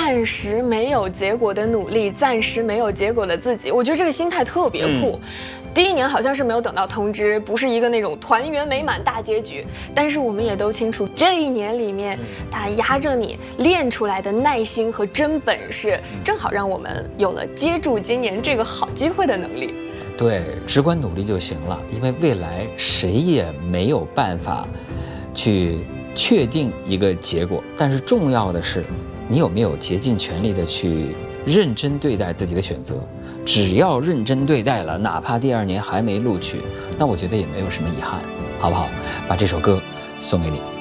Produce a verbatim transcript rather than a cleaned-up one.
暂时没有结果的努力，暂时没有结果的自己，我觉得这个心态特别酷。嗯，第一年好像是没有等到通知，不是一个那种团圆美满大结局，但是我们也都清楚，这一年里面它压着你练出来的耐心和真本事，正好让我们有了接住今年这个好机会的能力。 对，只管努力就行了，因为未来谁也没有办法去确定一个结果，但是重要的是你有没有竭尽全力的去认真对待自己的选择。只要认真对待了，哪怕第二年还没录取，那我觉得也没有什么遗憾，好不好？把这首歌送给你。